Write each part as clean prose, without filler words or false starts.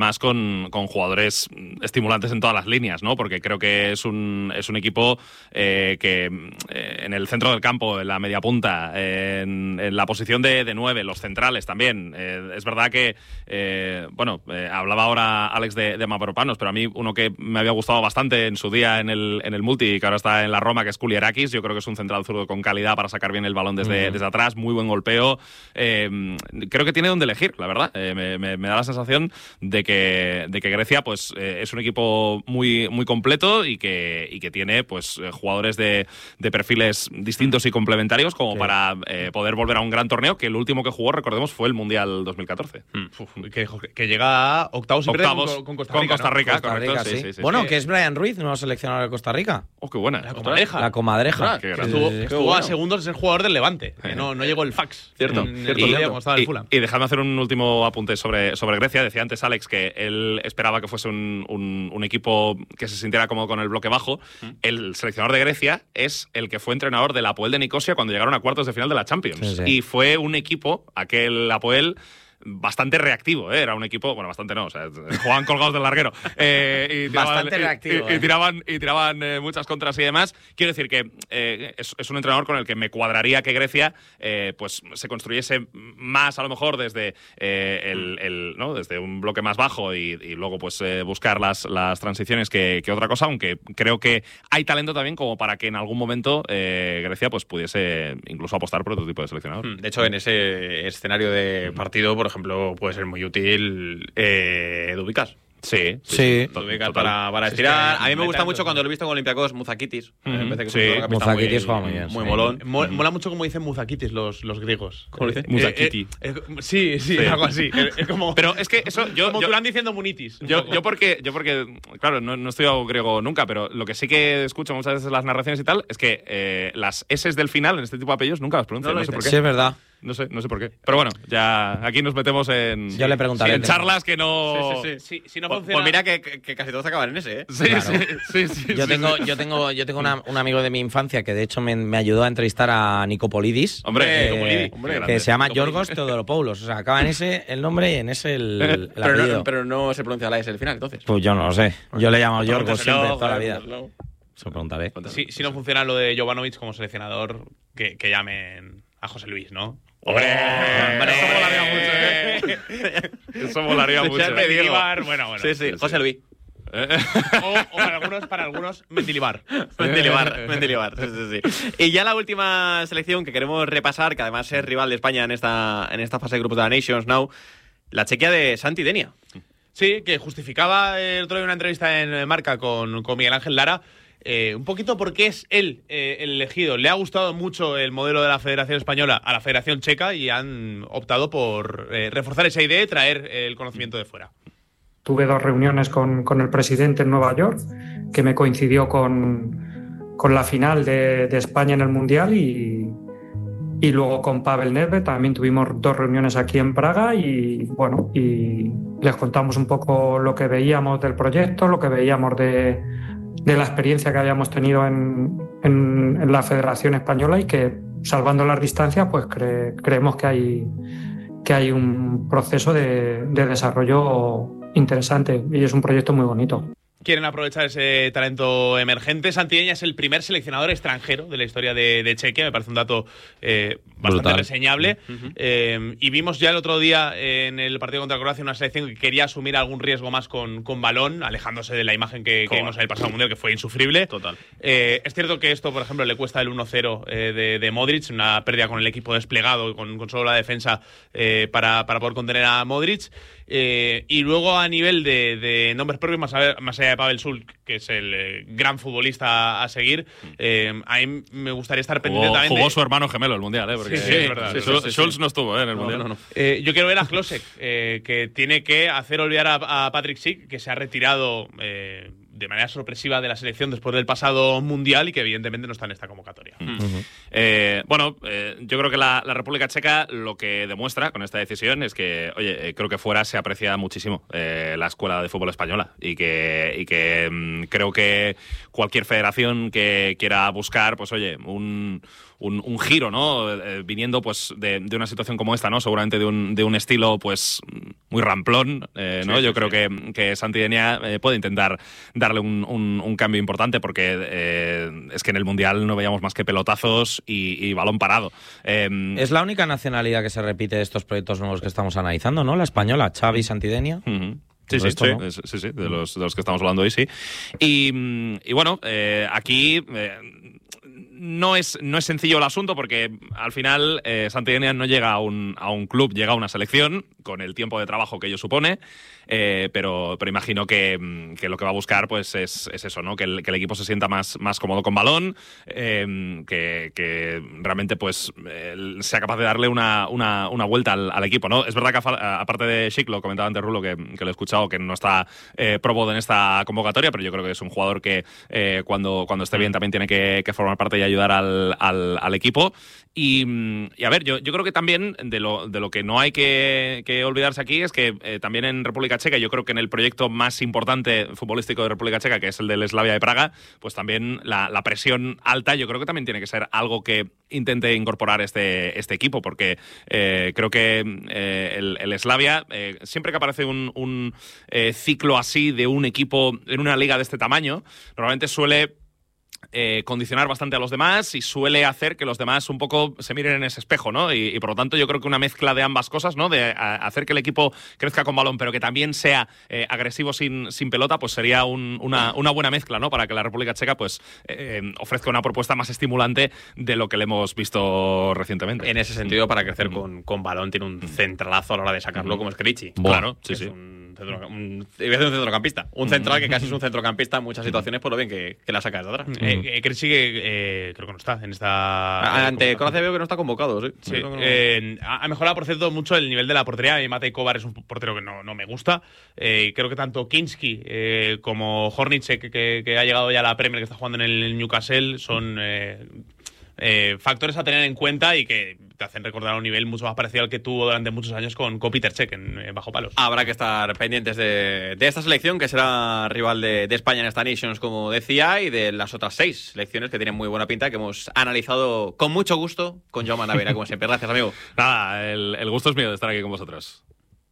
más con jugadores estimulantes en todas las líneas, ¿no? Porque creo que es un equipo que en el centro del campo, en la media punta, en la posición de 9, los centrales también. Es verdad que, hablaba ahora Alex de Mavropanos, pero a mí uno que me había gustado bastante en su día en el Multi, que ahora está en la Roma, que es Kulierakis. Yo creo que es un central zurdo con calidad para sacar bien el balón desde atrás, muy buen golpeo. Creo que tiene donde elegir, la verdad. Me da la sensación de que Grecia pues es un equipo muy, muy completo y que tiene pues jugadores de perfiles distintos y complementarios como para poder volver a un gran torneo, que el último que jugó, recordemos, fue el Mundial 2014. Que llega a octavos y con Costa Rica. Con Costa Rica, ¿no? correcto. Costa Rica, Sí. Bueno, que es Brian Ruiz, nuevo seleccionador de Costa Rica. Oh, qué buena. La comadreja. Estuvo a segundos de ser jugador del Levante. Que no llegó el fax. Cierto. Y dejadme hacer un último apunte sobre Grecia. Decía antes Alex que él esperaba que fuese un equipo que se sintiera cómodo con el bloque bajo. El seleccionador de Grecia es el que fue entrenador del Apoel de Nicosia cuando llegaron a cuartos de final de la Champions. Y fue un equipo, aquel Apoel, bastante reactivo, ¿eh? Era un equipo, bueno, bastante no, o sea, jugaban colgados del larguero. Bastante reactivo. Y tiraban muchas contras y demás. Quiero decir que es un entrenador con el que me cuadraría que Grecia pues se construyese más, a lo mejor, desde ¿no? Desde un bloque más bajo y luego pues buscar las transiciones que otra cosa, aunque creo que hay talento también como para que en algún momento Grecia pues pudiese incluso apostar por otro tipo de seleccionador. De hecho, en ese escenario de partido, por ejemplo, puede ser muy útil Dubicas. Sí. Para estirar. A mí me gusta mucho cuando lo he visto con Olympiacos, Muzakitis. Muzakitis juega muy bien. Muy molón. Mola mucho como dicen Muzakitis los griegos. ¿Cómo lo dicen? Muzakiti. Sí, algo así. Es como, pero es que eso como tú lo han diciendo Munitis. Yo porque claro, no he estudiado griego nunca, pero lo que sí que escucho muchas veces en las narraciones y tal es que las S del final en este tipo de apellidos nunca las pronuncian. No sé por qué. Sí, es verdad. No sé por qué. Pero bueno, ya aquí nos metemos en. Yo le preguntaré. En charlas que no. Sí, si no funciona. Pues mira que casi todos acaban en ese, ¿eh? Sí, claro. sí. Yo tengo un amigo de mi infancia que de hecho me ayudó a entrevistar a Nicopolidis. Hombre, que se llama Yorgos Teodoropoulos. O sea, acaba en ese el nombre y en ese el apellido. Pero no se pronuncia la S al final, entonces. Pues yo no lo sé. Yo le llamo Yorgos siempre toda la vida. Se lo preguntaré. Si no funciona lo de Jovanovic como seleccionador, que llamen a José Luis, ¿no? ¡Hombre! Eso molaría mucho. Bueno. Sí. José Luis. O para algunos, Mendilibar. Mendilibar. Sí. Y ya la última selección que queremos repasar, que además es rival de España en esta fase de grupos de la Nations Now, la Chequia de Santi Denia. Sí, que justificaba el otro día una entrevista en Marca con Miguel Ángel Lara. Un poquito porque es él el elegido. Le ha gustado mucho el modelo de la Federación Española a la Federación Checa y han optado por reforzar esa idea y traer el conocimiento de fuera. Tuve 2 reuniones con el presidente en Nueva York, que me coincidió con la final de España en el Mundial y luego con Pavel Nedved también tuvimos 2 reuniones aquí en Praga y les contamos un poco lo que veíamos del proyecto, lo que veíamos de la experiencia que habíamos tenido en la Federación Española y que, salvando las distancias, pues creemos que hay un proceso de desarrollo interesante y es un proyecto muy bonito. Quieren aprovechar ese talento emergente. Santi Denia es el primer seleccionador extranjero de la historia de Chequia. Me parece un dato bastante reseñable. Y vimos ya el otro día en el partido contra Croacia una selección que quería asumir algún riesgo más con balón, alejándose de la imagen que vimos en el pasado mundial, que fue insufrible. Total. Es cierto que esto, por ejemplo, le cuesta el 1-0 de Modric, una pérdida con el equipo desplegado, con solo la defensa para poder contener a Modric. Y luego a nivel de nombres propios, más allá de Pavel Schulz, que es el gran futbolista a seguir, a mí me gustaría estar pendiente también. Jugó su hermano gemelo el Mundial, porque sí, es verdad. Schulz no estuvo en el Mundial. No. Yo quiero ver a Klosek, que tiene que hacer olvidar a Patrick Schick, que se ha retirado de manera sorpresiva de la selección después del pasado Mundial y que evidentemente no está en esta convocatoria. Yo creo que la República Checa lo que demuestra con esta decisión es que, creo que fuera se aprecia muchísimo la escuela de fútbol española y que creo que cualquier federación que quiera buscar, pues un un giro, ¿no? Viniendo pues de una situación como esta, ¿no? Seguramente de un estilo pues muy ramplón, ¿no? Yo creo que Santidenia puede intentar darle un cambio importante, porque es que en el Mundial no veíamos más que pelotazos y balón parado. Es la única nacionalidad que se repite de estos proyectos nuevos que estamos analizando, ¿no? La española, Xavi Santidenia. Sí, ¿no? Sí, de los que estamos hablando hoy, sí. Y bueno, aquí no es sencillo el asunto, porque al final Santidenia no llega a un club, llega a una selección con el tiempo de trabajo que ello supone, pero imagino que lo que va a buscar pues es eso, ¿no? Que el equipo se sienta más cómodo con balón, que realmente pues sea capaz de darle una vuelta al equipo, ¿no? Es verdad que aparte de Schick, lo comentaba antes Rulo, que lo he escuchado, que no está probado en esta convocatoria, pero yo creo que es un jugador que cuando esté bien también tiene que formar parte y ayudar al equipo. Y a ver, yo creo que también de lo que no hay que olvidarse aquí es que también en República Checa, yo creo que en el proyecto más importante futbolístico de República Checa, que es el del Slavia de Praga, pues también la presión alta yo creo que también tiene que ser algo que intente incorporar este equipo, porque creo que el Slavia, siempre que aparece un ciclo así de un equipo en una liga de este tamaño, normalmente suele condicionar bastante a los demás y suele hacer que los demás un poco se miren en ese espejo, ¿no? Y por lo tanto yo creo que una mezcla de ambas cosas, ¿no? De hacer que el equipo crezca con balón, pero que también sea agresivo sin pelota, pues sería una buena mezcla, ¿no? Para que la República Checa pues ofrezca una propuesta más estimulante de lo que le hemos visto recientemente. En ese sentido, para crecer con balón, tiene un centralazo a la hora de sacarlo, como es Krejci. Claro, sí. Iba a decir un centrocampista. Un central que casi es un centrocampista en muchas situaciones, por lo bien que la sacas de atrás. Krejci creo que no está en esta... Ante Croacia veo que no está convocado, sí. Sí. Ha mejorado, por cierto, mucho el nivel de la portería. Matej Kovar es un portero que no me gusta. Creo que tanto Kinski como Hornicek, que ha llegado ya a la Premier, que está jugando en el Newcastle, son factores a tener en cuenta y que te hacen recordar a un nivel mucho más parecido al que tuvo durante muchos años con Peter Cech en bajo palos. Habrá que estar pendientes de esta selección, que será rival de España en esta Nations, como decía, y de las otras 6 selecciones que tienen muy buena pinta, que hemos analizado con mucho gusto con Jaume Navera, como siempre. Gracias, amigo. Nada, el gusto es mío de estar aquí con vosotros.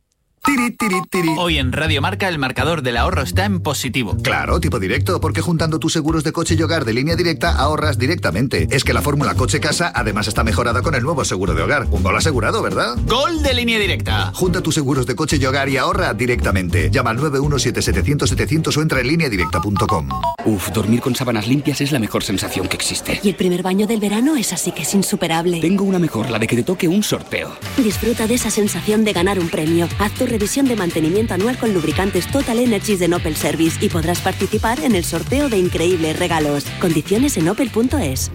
Hoy en Radio Marca el marcador del ahorro está en positivo. Claro, tipo directo, porque juntando tus seguros de coche y hogar de Línea Directa ahorras directamente. Es que la fórmula coche-casa además está mejorada con el nuevo seguro de hogar. Un gol asegurado, ¿verdad? ¡Gol de Línea Directa! Junta tus seguros de coche y hogar y ahorra directamente. Llama al 917-700-700 o entra en lineadirecta.com. Uf, dormir con sábanas limpias es la mejor sensación que existe. Y el primer baño del verano es así que es insuperable. Tengo una mejor, la de que te toque un sorteo. Disfruta de esa sensación de ganar un premio. Haz tu revisión de mantenimiento anual con lubricantes Total Energies de Opel Service y podrás participar en el sorteo de increíbles regalos. Condiciones en opel.es.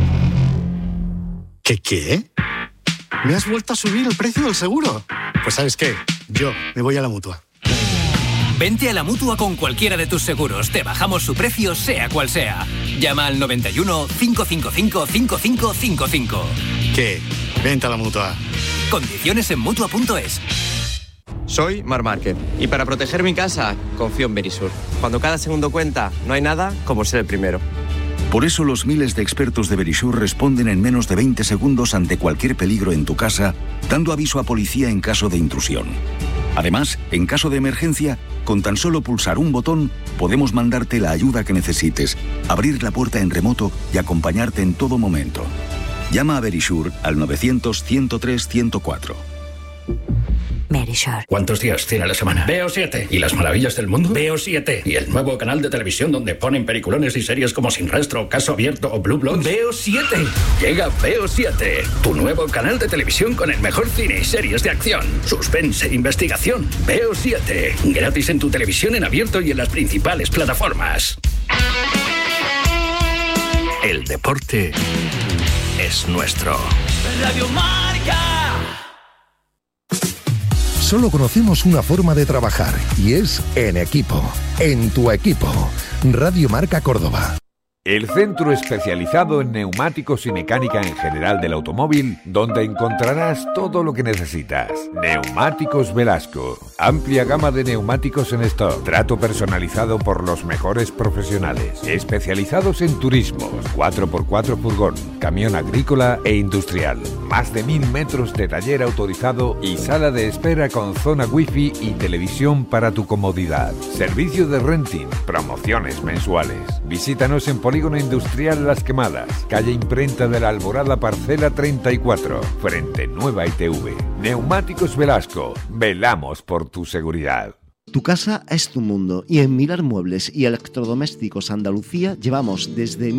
¿Qué? ¿Me has vuelto a subir el precio del seguro? Pues ¿sabes qué? Yo me voy a la Mutua. Vente a la Mutua con cualquiera de tus seguros. Te bajamos su precio, sea cual sea. Llama al 91 555 5555. ¿Qué? Vente a la Mutua. Condiciones en Mutua.es. Soy Marc Márquez y para proteger mi casa confío en Verisur. Cuando cada segundo cuenta, no hay nada como ser el primero. Por eso los miles de expertos de Verisur responden en menos de 20 segundos ante cualquier peligro en tu casa, dando aviso a policía en caso de intrusión. Además, en caso de emergencia, con tan solo pulsar un botón, podemos mandarte la ayuda que necesites, abrir la puerta en remoto y acompañarte en todo momento. Llama a Verisur al 900-103-104. Verisur. ¿Cuántos días tiene la semana? Veo 7. ¿Y las maravillas del mundo? Veo 7. ¿Y el nuevo canal de televisión donde ponen peliculones y series como Sin Rastro, Caso Abierto o Blue Bloods? Veo 7. Llega Veo 7, tu nuevo canal de televisión con el mejor cine y series de acción, suspense e investigación. Veo 7. Gratis en tu televisión en abierto y en las principales plataformas. El deporte es nuestro. Radio Marca. Solo conocemos una forma de trabajar y es en equipo, en tu equipo. Radio Marca Córdoba. El centro especializado en neumáticos y mecánica en general del automóvil, donde encontrarás todo lo que necesitas. Neumáticos Velasco. Amplia gama de neumáticos en stock. Trato personalizado por los mejores profesionales. Especializados en turismos, 4x4 furgón, camión agrícola e industrial. Más de 1000 metros de taller autorizado y sala de espera con zona wifi y televisión para tu comodidad. Servicio de renting, promociones mensuales. Visítanos en Polígono Industrial Las Quemadas, calle Imprenta de la Alborada, parcela 34, frente Nueva ITV. Neumáticos Velasco, velamos por tu seguridad. Tu casa es tu mundo y en Milar Muebles y Electrodomésticos Andalucía llevamos desde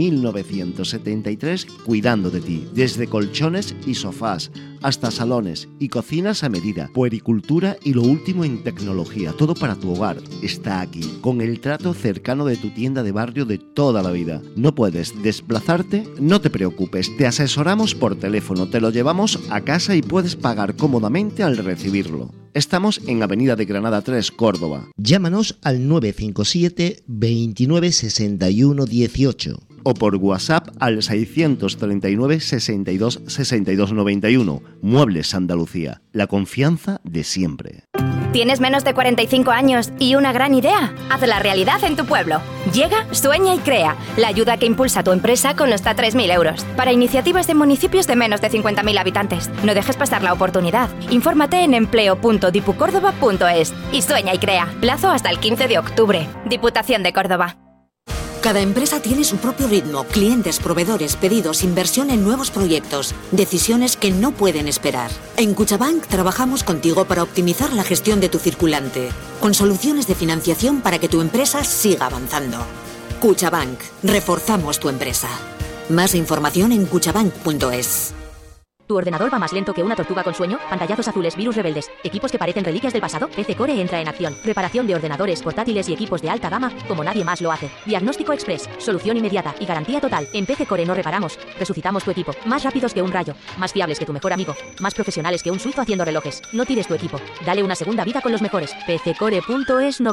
1973 cuidando de ti, desde colchones y sofás hasta salones y cocinas a medida, puericultura y lo último en tecnología, todo para tu hogar está aquí, con el trato cercano de tu tienda de barrio de toda la vida. ¿No puedes desplazarte? No te preocupes, te asesoramos por teléfono, te lo llevamos a casa y puedes pagar cómodamente al recibirlo. Estamos en Avenida de Granada 3, Córdoba. Llámanos al 957 29 61 18 o por WhatsApp al 639 62 62 91. Muebles Andalucía, la confianza de siempre. ¿Tienes menos de 45 años y una gran idea? Hazla realidad en tu pueblo. Llega, sueña y crea. La ayuda que impulsa tu empresa con hasta 3.000 euros. Para iniciativas de municipios de menos de 50.000 habitantes. No dejes pasar la oportunidad. Infórmate en empleo.dipucórdoba.es y sueña y crea. Plazo hasta el 15 de octubre. Diputación de Córdoba. Cada empresa tiene su propio ritmo, clientes, proveedores, pedidos, inversión en nuevos proyectos, decisiones que no pueden esperar. En Cuchabank trabajamos contigo para optimizar la gestión de tu circulante, con soluciones de financiación para que tu empresa siga avanzando. Cuchabank, reforzamos tu empresa. Más información en cuchabank.es. ¿Tu ordenador va más lento que una tortuga con sueño? Pantallazos azules, virus rebeldes, equipos que parecen reliquias del pasado. PC Core entra en acción. Reparación de ordenadores, portátiles y equipos de alta gama como nadie más lo hace. Diagnóstico express, solución inmediata y garantía total. En PC Core no reparamos, resucitamos tu equipo. Más rápidos que un rayo, más fiables que tu mejor amigo, más profesionales que un suizo haciendo relojes. No tires tu equipo, dale una segunda vida con los mejores. PCcore.es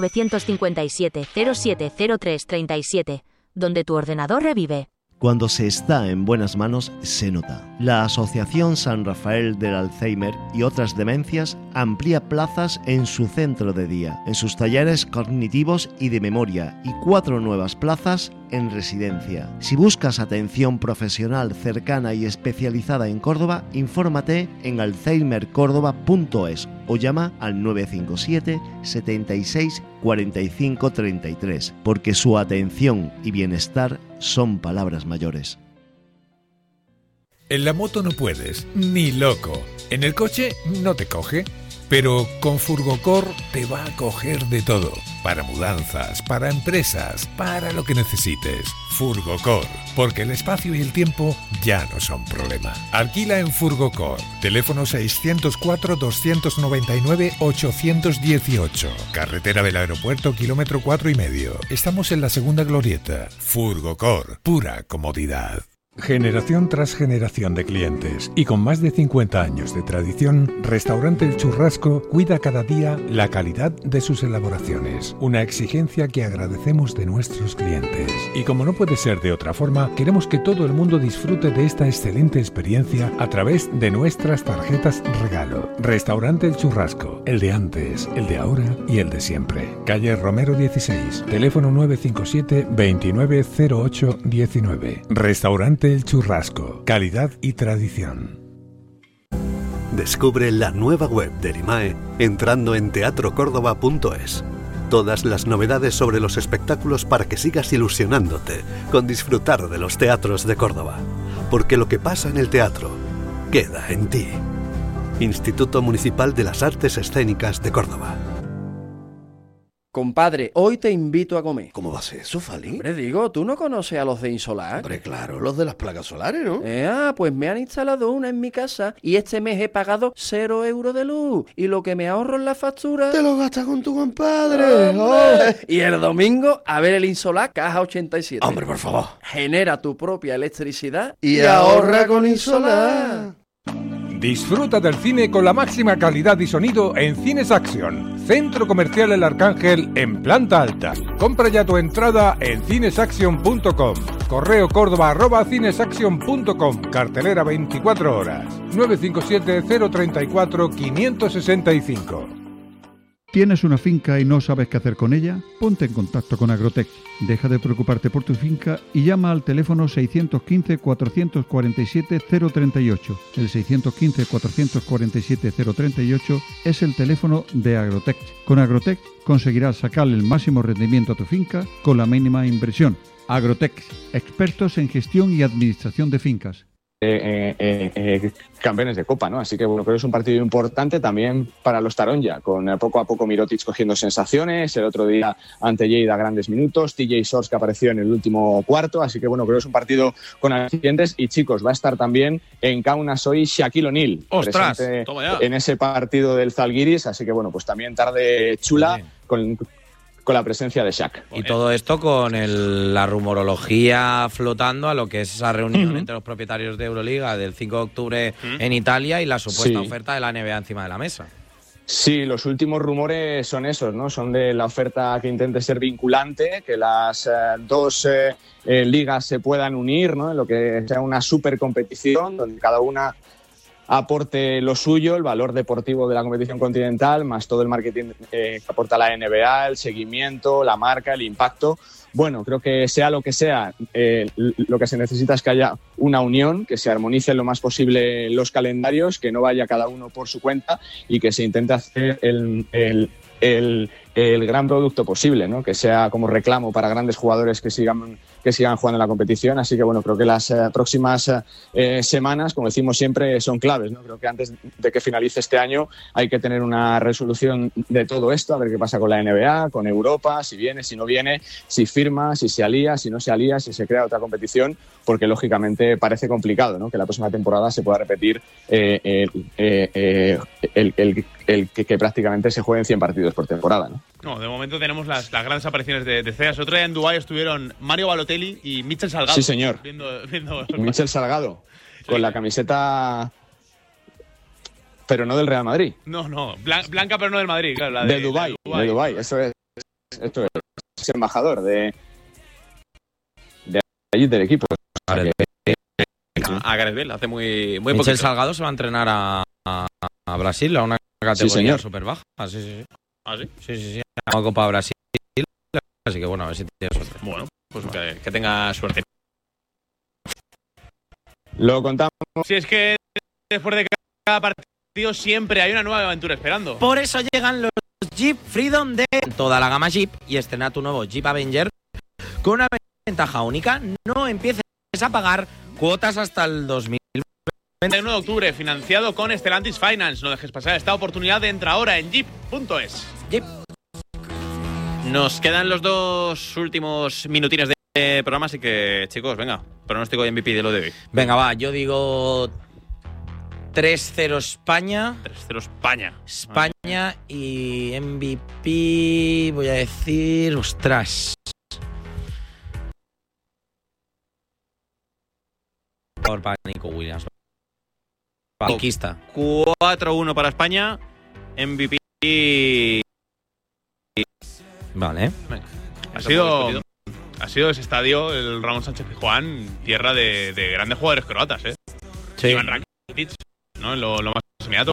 957 0703 37, donde tu ordenador revive. Cuando se está en buenas manos, se nota. La Asociación San Rafael del Alzheimer y otras demencias amplía plazas en su centro de día, en sus talleres cognitivos y de memoria, y 4 nuevas plazas en residencia. Si buscas atención profesional cercana y especializada en Córdoba, infórmate en alzheimercórdoba.es o llama al 957 76 45 33, porque su atención y bienestar son palabras mayores. En la moto no puedes, ni loco. En el coche no te coge. Pero con Furgocor te va a coger de todo. Para mudanzas, para empresas, para lo que necesites. Furgocor, porque el espacio y el tiempo ya no son problema. Alquila en Furgocor. Teléfono 604-299-818. Carretera del Aeropuerto, kilómetro 4,5. Estamos en la segunda glorieta. Furgocor, pura comodidad. Generación tras generación de clientes y con más de 50 años de tradición, Restaurante El Churrasco cuida cada día la calidad de sus elaboraciones, una exigencia que agradecemos de nuestros clientes. Y como no puede ser de otra forma, queremos que todo el mundo disfrute de esta excelente experiencia a través de nuestras tarjetas regalo. Restaurante El Churrasco, el de antes, el de ahora y el de siempre. Calle Romero 16, teléfono 957 2908 19. Restaurante El Churrasco, calidad y tradición. Descubre la nueva web de Erimae entrando en teatrocórdoba.es. Todas las novedades sobre los espectáculos para que sigas ilusionándote con disfrutar de los teatros de Córdoba. Porque lo que pasa en el teatro queda en ti. Instituto Municipal de las Artes Escénicas de Córdoba. Compadre, hoy te invito a comer. ¿Cómo va a ser eso, Fali? Hombre, digo, ¿tú no conoces a los de Insolar? Hombre, claro, los de las placas solares, ¿no? Pues me han instalado una en mi casa y este mes he pagado 0 euros de luz. Y lo que me ahorro en la factura... ¡Te lo gastas con tu compadre! ¡Oh! Y el domingo, a ver el Insolar Caja 87. Hombre, por favor. Genera tu propia electricidad y ahorra con Insolar. Disfruta del cine con la máxima calidad y sonido en Cines Action, Centro Comercial El Arcángel en planta alta. Compra ya tu entrada en cinesaction.com. Correo Córdoba@cinesaction.com. Cartelera 24 horas. 957 034 565. ¿Tienes una finca y no sabes qué hacer con ella? Ponte en contacto con Agrotech. Deja de preocuparte por tu finca y llama al teléfono 615-447-038. El 615-447-038 es el teléfono de Agrotech. Con Agrotech conseguirás sacarle el máximo rendimiento a tu finca con la mínima inversión. Agrotech, expertos en gestión y administración de fincas. Campeones de Copa, ¿no? Así que bueno, creo que es un partido importante también para los Taronja, con poco a poco Mirotic cogiendo sensaciones, el otro día ante Lleida grandes minutos, TJ Sors que apareció en el último cuarto, así que bueno, creo que es un partido con alicientes y chicos, va a estar también en Kaunas hoy Shaquille O'Neal, presente en ese partido del Zalgiris, así que bueno, pues también tarde chula con la presencia de Shaq. Y todo esto con la rumorología flotando a lo que es esa reunión entre los propietarios de Euroliga del 5 de octubre en Italia y la supuesta oferta de la NBA encima de la mesa. Sí, los últimos rumores son esos, ¿no? Son de la oferta que intente ser vinculante, que las dos ligas se puedan unir, ¿no? En lo que sea una supercompetición donde cada una aporte lo suyo, el valor deportivo de la competición continental, más todo el marketing que aporta la NBA, el seguimiento, la marca, el impacto. Bueno, creo que sea lo que sea, lo que se necesita es que haya una unión, que se armonicen lo más posible los calendarios, que no vaya cada uno por su cuenta y que se intente hacer el gran producto posible, ¿no? Que sea como reclamo para grandes jugadores que sigan jugando en la competición. Así que bueno, creo que las próximas semanas, como decimos siempre, son claves, ¿no? Creo que antes de que finalice este año hay que tener una resolución de todo esto, a ver qué pasa con la NBA, con Europa, si viene, si no viene, si firma, si se alía, si no se alía, si se crea otra competición, porque lógicamente parece complicado, ¿no? Que la próxima temporada se pueda repetir que prácticamente se jueguen 100 partidos por temporada, ¿no? No, de momento tenemos las grandes apariciones de CEAS. Otro día en Dubái estuvieron Mario Balotelli y Michel Salgado. Sí, señor. Viendo Michel Salgado, con la camiseta, pero no del Real Madrid. No, blanca pero no del Madrid, claro. La de Dubái, de Dubái. Esto es embajador de allí del equipo. A Gareth Bale, hace muy Michel poquito. Salgado se va a entrenar a Brasil, a una categoría súper baja. Sí. ¿Ah, sí? Sí. A la Copa Brasil. Así que bueno, a ver si tiene suerte. Bueno, pues que tenga suerte. Lo contamos. Si es que después de cada partido siempre hay una nueva aventura esperando. Por eso llegan los Jeep Freedom de toda la gama Jeep y estrena tu nuevo Jeep Avenger con una ventaja única. No empieces a pagar cuotas hasta el 2021 de octubre, financiado con Stellantis Finance. No dejes pasar esta oportunidad de entrar ahora en jeep.es. Jeep. Nos quedan los dos últimos minutines de programa, así que, chicos, venga, pronóstico de MVP de lo de hoy. Venga, va, yo digo 3-0 España. 3-0 España. España y MVP, voy a decir, ostras. Por Nico Williams. Conquista. 4-1 para España. MVP. Vale. Venga. Ha sido ese estadio, el Ramón Sánchez Pizjuán, tierra de grandes jugadores croatas, ¿eh? Sí. Iván Rakitic, ¿no? Lo más inmediato.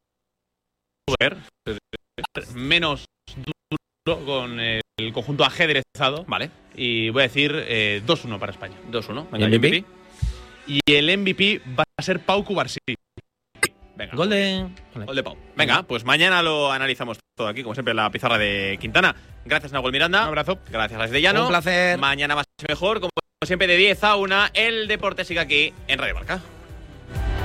Menos duro con el conjunto ajedrezado. Vale. Y voy a decir 2-1 para España. 2-1. Venga, ¿Y MVP? Y el MVP va a ser Pau Cubarsí. Venga. Gol de Pau. Venga, pues mañana lo analizamos todo aquí, como siempre, en la pizarra de Quintana. Gracias, Nahuel Miranda. Un abrazo. Gracias, Alex de Llano. Un placer. Mañana más y mejor, como siempre, de 10 a 1, el deporte sigue aquí en Radio Marca.